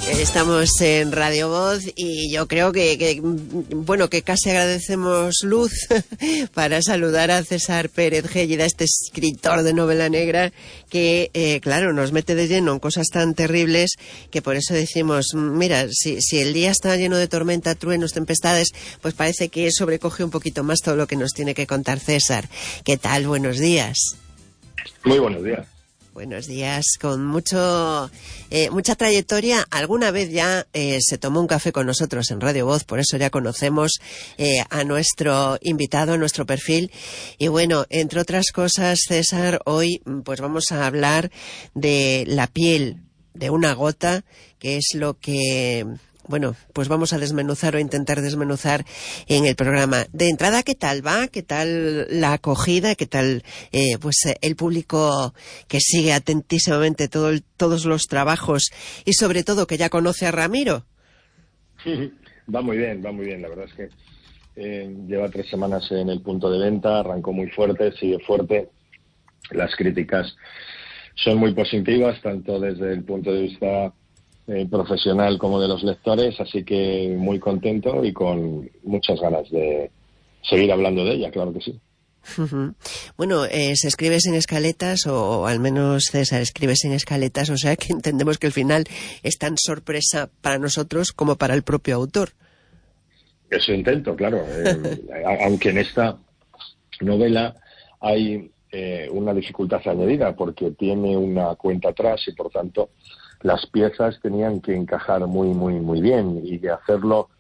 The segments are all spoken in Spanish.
Estamos en Radio Voz y yo creo que casi agradecemos luz para saludar a César Pérez Gélida, este escritor de novela negra que, claro, nos mete de lleno en cosas tan terribles que por eso decimos, mira, si el día está lleno de tormenta, truenos, tempestades, pues parece que sobrecoge un poquito más todo lo que nos tiene que contar César. ¿Qué tal? Buenos días. Muy buenos días. Buenos días, con mucha trayectoria. Alguna vez ya se tomó un café con nosotros en Radio Voz, por eso ya conocemos a nuestro invitado, a nuestro perfil. Y bueno, entre otras cosas, César, hoy pues vamos a hablar de la piel de una gota, que es lo que... Bueno, pues vamos a desmenuzar o intentar desmenuzar en el programa. De entrada, ¿qué tal va? ¿Qué tal la acogida? ¿Qué tal el público que sigue atentísimamente todos los trabajos y sobre todo que ya conoce a Ramiro? Va muy bien. La verdad es que lleva 3 semanas en el punto de venta, arrancó muy fuerte, sigue fuerte. Las críticas son muy positivas, tanto desde el punto de vista profesional como de los lectores, así que muy contento y con muchas ganas de seguir hablando de ella, claro que sí. Bueno, se escribe sin escaletas, o al menos César escribe sin escaletas, o sea que entendemos que el final es tan sorpresa para nosotros como para el propio autor. Eso intento, claro. Aunque en esta novela hay una dificultad añadida, porque tiene una cuenta atrás y por tanto las piezas tenían que encajar muy bien, y de hacerlo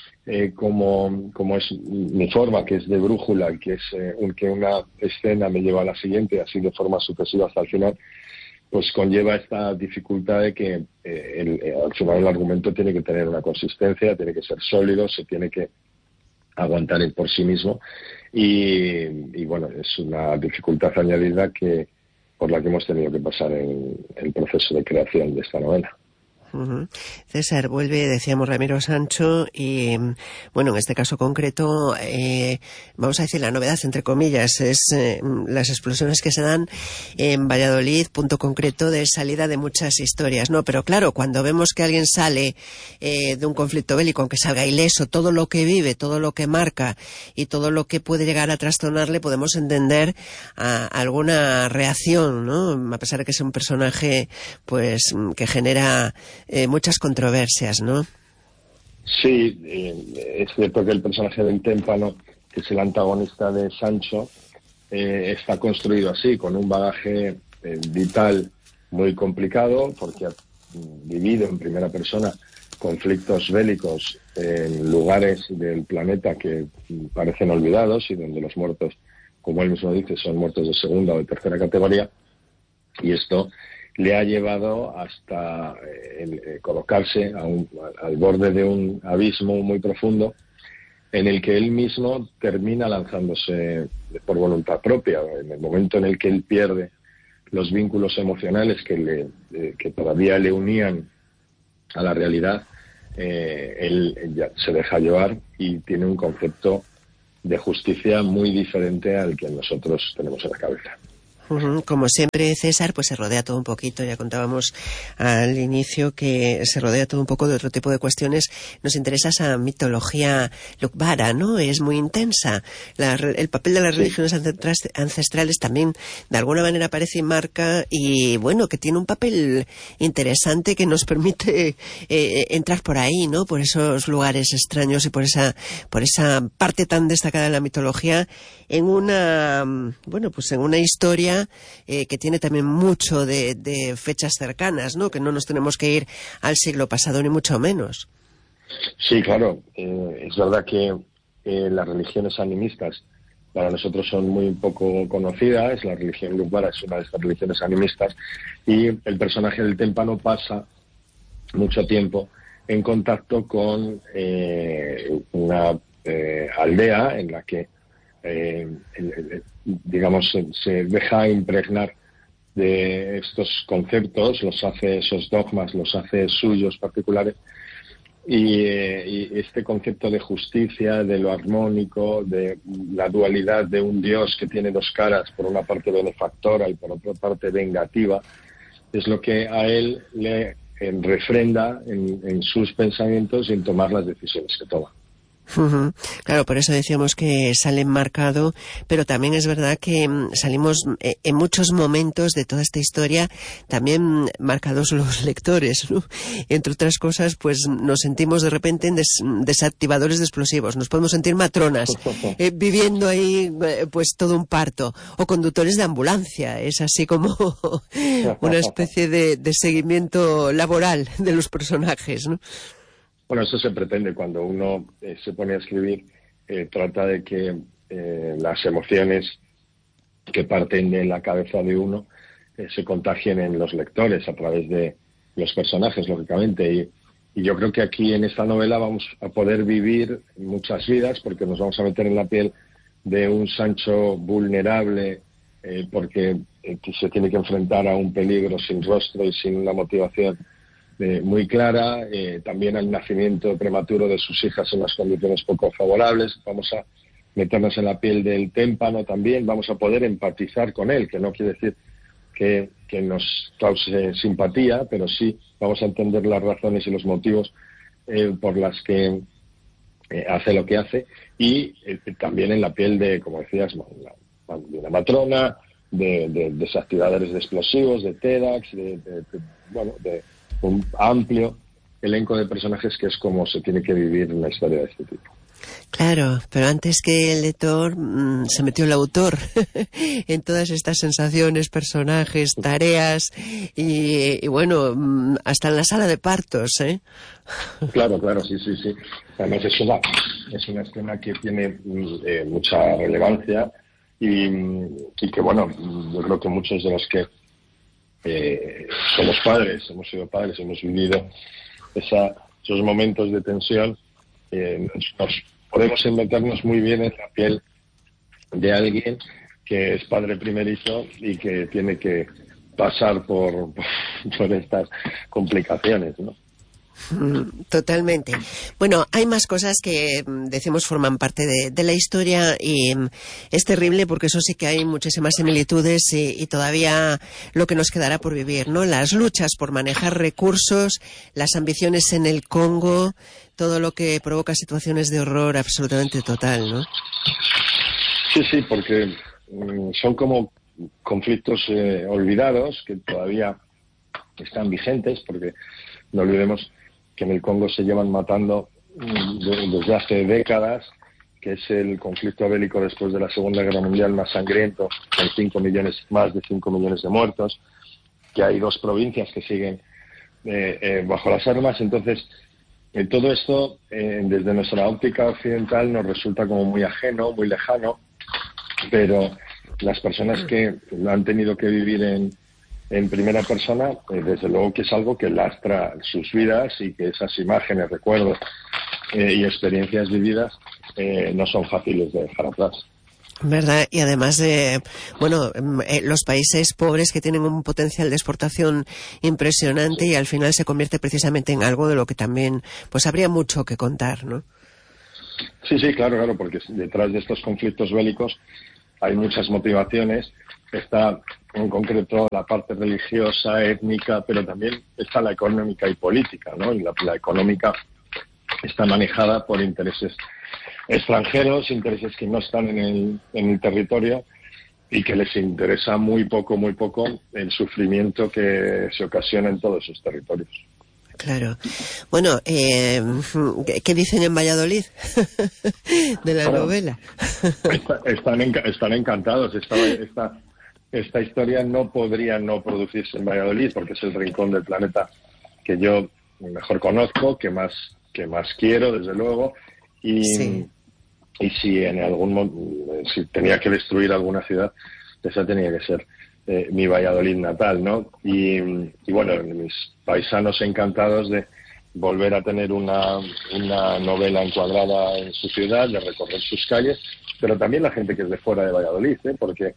como es mi forma, que es de brújula, que es que una escena me lleva a la siguiente, así de forma sucesiva hasta el final, pues conlleva esta dificultad de que al final el argumento tiene que tener una consistencia, tiene que ser sólido, se tiene que aguantar por sí mismo, y bueno, es una dificultad añadida por la que hemos tenido que pasar en el proceso de creación de esta novela. César, vuelve, decíamos, Ramiro Sancho, y bueno, en este caso concreto, vamos a decir la novedad, entre comillas, es las explosiones que se dan en Valladolid, punto concreto de salida de muchas historias, ¿no? Pero claro, cuando vemos que alguien sale de un conflicto bélico, aunque salga ileso, todo lo que vive, todo lo que marca y todo lo que puede llegar a trastornarle, podemos entender alguna reacción, ¿no? A pesar de que es un personaje, pues, que genera muchas controversias, ¿no? Sí, es cierto que el personaje del témpano, que es el antagonista de Sancho, está construido así, con un bagaje vital muy complicado, porque ha vivido en primera persona conflictos bélicos en lugares del planeta que parecen olvidados y donde los muertos, como él mismo dice, son muertos de segunda o de tercera categoría, y esto le ha llevado hasta colocarse al borde de un abismo muy profundo, en el que él mismo termina lanzándose por voluntad propia. En el momento en el que él pierde los vínculos emocionales que todavía le unían a la realidad, él ya se deja llevar y tiene un concepto de justicia muy diferente al que nosotros tenemos en la cabeza. Como siempre, César, pues se rodea todo un poquito. Ya contábamos al inicio que se rodea todo un poco de otro tipo de cuestiones. Nos interesa esa mitología lukbara, ¿no? Es muy intensa. El papel de las religiones ancestrales también, de alguna manera, aparece y marca, y bueno, que tiene un papel interesante que nos permite entrar por ahí, ¿no? Por esos lugares extraños y por esa parte tan destacada de la mitología en una historia que tiene también mucho de fechas cercanas, ¿no? Que no nos tenemos que ir al siglo pasado, ni mucho menos. Sí, claro. Es verdad que las religiones animistas para nosotros son muy poco conocidas. La religión lukbara es una de estas religiones animistas, y el personaje del témpano pasa mucho tiempo en contacto con una aldea en la que digamos se deja impregnar de estos conceptos, esos dogmas los hace suyos particulares, y este concepto de justicia, de lo armónico, de la dualidad de un Dios que tiene 2 caras, por una parte benefactora y por otra parte vengativa, es lo que a él le refrenda en sus pensamientos y en tomar las decisiones que toma. Claro, por eso decíamos que sale marcado, pero también es verdad que salimos en muchos momentos de toda esta historia también marcados los lectores, ¿no? Entre otras cosas, pues nos sentimos de repente en desactivadores de explosivos, nos podemos sentir matronas, viviendo ahí pues todo un parto, o conductores de ambulancia, es así como una especie de seguimiento laboral de los personajes, ¿no? Bueno, eso se pretende cuando uno se pone a escribir, trata de que las emociones que parten de la cabeza de uno se contagien en los lectores a través de los personajes, lógicamente. Y yo creo que aquí en esta novela vamos a poder vivir muchas vidas, porque nos vamos a meter en la piel de un Sancho vulnerable, porque se tiene que enfrentar a un peligro sin rostro y sin una motivación muy clara, también al nacimiento prematuro de sus hijas en las condiciones poco favorables. Vamos a meternos en la piel del témpano también, vamos a poder empatizar con él, que no quiere decir que nos cause simpatía, pero sí vamos a entender las razones y los motivos por las que hace lo que hace, y también en la piel de, como decías, de una matrona, de desactivadores de explosivos, de TEDx, de un amplio elenco de personajes, que es como se tiene que vivir una historia de este tipo. Claro, pero antes que el lector se metió el autor en todas estas sensaciones, personajes, tareas y bueno, hasta en la sala de partos, ¿eh? Claro, sí. Además es una escena que tiene mucha relevancia y que, bueno, yo creo que muchos de los que somos padres, hemos sido padres, hemos vivido esos momentos de tensión, nos podemos meternos muy bien en la piel de alguien que es padre primerizo y que tiene que pasar por estas complicaciones, ¿no? Totalmente. Bueno, hay más cosas que decimos forman parte de la historia y es terrible porque eso sí que hay muchísimas similitudes y todavía lo que nos quedará por vivir, ¿no? Las luchas por manejar recursos, las ambiciones en el Congo, todo lo que provoca situaciones de horror absolutamente total, ¿no? Sí, porque son como conflictos olvidados que todavía están vigentes, porque no olvidemos que en el Congo se llevan matando desde hace décadas, que es el conflicto bélico después de la Segunda Guerra Mundial más sangriento, con más de 5 millones de muertos, que hay 2 provincias que siguen bajo las armas. Entonces, todo esto, desde nuestra óptica occidental, nos resulta como muy ajeno, muy lejano, pero las personas que lo han tenido que vivir en primera persona, desde luego que es algo que lastra sus vidas y que esas imágenes, recuerdos y experiencias vividas no son fáciles de dejar atrás. ¿Verdad? Y además, los países pobres que tienen un potencial de exportación impresionante y al final se convierte precisamente en algo de lo que también pues habría mucho que contar, ¿no? Sí, claro, porque detrás de estos conflictos bélicos hay muchas motivaciones. Está en concreto la parte religiosa, étnica, pero también está la económica y política, ¿no? Y la económica está manejada por intereses extranjeros, intereses que no están en el territorio y que les interesa muy poco el sufrimiento que se ocasiona en todos esos territorios. Claro. Bueno, ¿qué dicen en Valladolid de la novela? Están encantados. Esta historia no podría no producirse en Valladolid, porque es el rincón del planeta que yo mejor conozco, que más quiero, desde luego, y si si tenía que destruir alguna ciudad, esa tenía que ser mi Valladolid natal, ¿no? Y bueno, mis paisanos encantados de volver a tener una novela encuadrada en su ciudad, de recorrer sus calles, pero también la gente que es de fuera de Valladolid, porque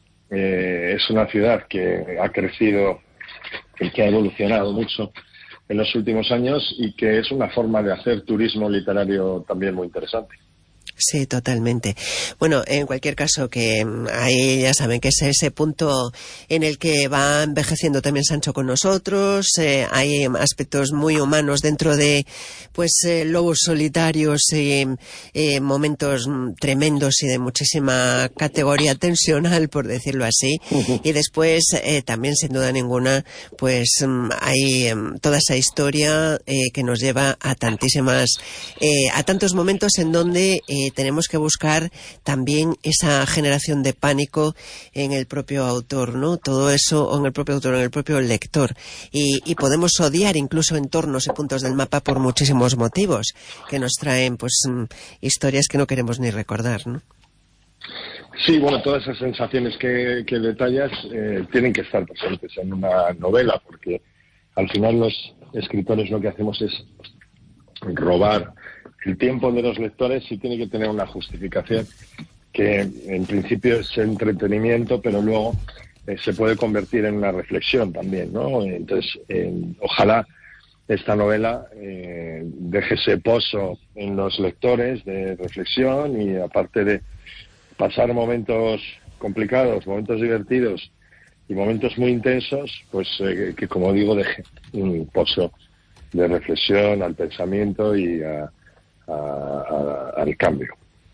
es una ciudad que ha crecido y que ha evolucionado mucho en los últimos años y que es una forma de hacer turismo literario también muy interesante. Sí, totalmente. Bueno, en cualquier caso, que ahí ya saben que es ese punto en el que va envejeciendo también Sancho con nosotros. Hay aspectos muy humanos dentro de, pues, lobos solitarios y momentos tremendos y de muchísima categoría tensional, por decirlo así. Y después, también, sin duda ninguna, pues hay toda esa historia que nos lleva a tantísimas, a tantos momentos en donde tenemos que buscar también esa generación de pánico en el propio autor, ¿no? Todo eso, o en el propio autor, en el propio lector. Y podemos odiar incluso entornos y puntos del mapa por muchísimos motivos que nos traen, pues, historias que no queremos ni recordar, ¿no? Sí, bueno, todas esas sensaciones que detallas tienen que estar presentes en una novela, porque al final los escritores lo que hacemos es robar el tiempo de los lectores y tiene que tener una justificación que en principio es entretenimiento, pero luego se puede convertir en una reflexión también, ¿no? Entonces, ojalá esta novela deje ese pozo en los lectores de reflexión y, aparte de pasar momentos complicados, momentos divertidos y momentos muy intensos, pues que, como digo, deje un pozo de reflexión al pensamiento y al cambio.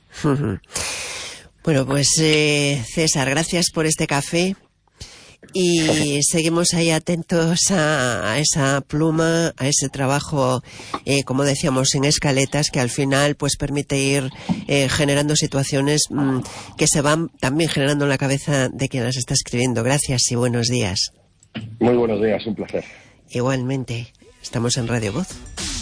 Bueno, pues César, gracias por este café y seguimos ahí atentos a esa pluma, a ese trabajo, como decíamos, en escaletas, que al final pues permite ir generando situaciones que se van también generando en la cabeza de quien las está escribiendo. Gracias y buenos días. Muy buenos días, un placer. Igualmente, estamos en Radio Voz.